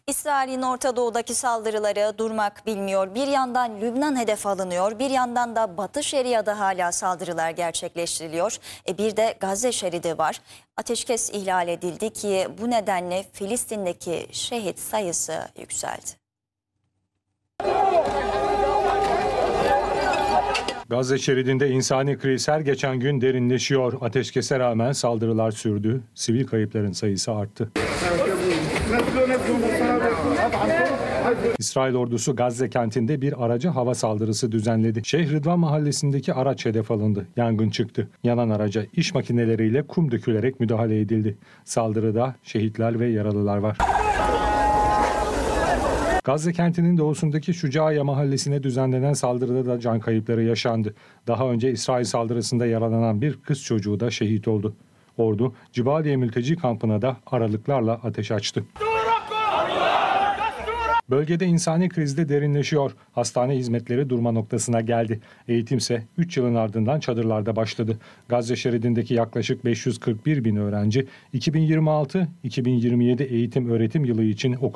İsrail'in Orta Doğu'daki saldırıları durmak bilmiyor. Bir yandan Lübnan hedef alınıyor, bir yandan da Batı Şeria'da hala saldırılar gerçekleştiriliyor. Bir de Gazze şeridi var. Ateşkes ihlal edildi ki bu nedenle Filistin'deki şehit sayısı yükseldi. Gazze şeridinde insani kriz her geçen gün derinleşiyor. Ateşkese rağmen saldırılar sürdü. Sivil kayıpların sayısı arttı. İsrail ordusu Gazze kentinde bir araca hava saldırısı düzenledi. Şeyh Rıdvan mahallesindeki araç hedef alındı. Yangın çıktı. Yanan araca iş makineleriyle kum dökülerek müdahale edildi. Saldırıda şehitler ve yaralılar var. Gazze kentinin doğusundaki Şucaiye mahallesine düzenlenen saldırıda da can kayıpları yaşandı. Daha önce İsrail saldırısında yaralanan bir kız çocuğu da şehit oldu. Ordu, Cibaliye mülteci kampına da aralıklarla ateş açtı. Bölgede insani krizde derinleşiyor. Hastane hizmetleri durma noktasına geldi. Eğitimse 3 yılın ardından çadırlarda başladı. Gazze şeridindeki yaklaşık 541 bin öğrenci 2026-2027 eğitim öğretim yılı için okul